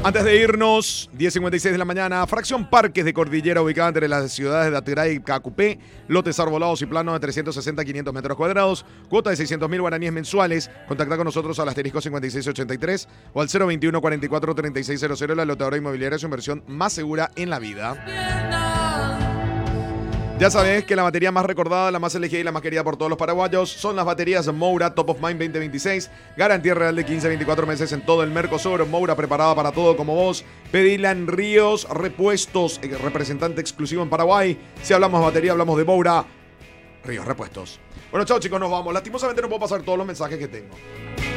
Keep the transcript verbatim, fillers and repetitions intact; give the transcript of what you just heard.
Antes de irnos, diez cincuenta y seis de la mañana, fracción Parques de Cordillera ubicada entre las ciudades de Atirá y Cacupé, lotes arbolados y planos de trescientos sesenta a quinientos metros cuadrados, cuota de seiscientos mil guaraníes mensuales. Contacta con nosotros al asterisco cincuenta y seis ochenta y tres o al cero veintiuno cuarenta y cuatro treinta y seis cero cero. La lotadora inmobiliaria es su inversión más segura en la vida. Ya sabes que la batería más recordada, la más elegida y la más querida por todos los paraguayos son las baterías Moura Top of Mind veinte veintiséis. Garantía real de quince a veinticuatro meses en todo el Mercosur. Moura, preparada para todo como vos. Pedila en Ríos Repuestos, representante exclusivo en Paraguay. Si hablamos de batería, hablamos de Moura Ríos Repuestos. Bueno, chao chicos, nos vamos. Lastimosamente no puedo pasar todos los mensajes que tengo.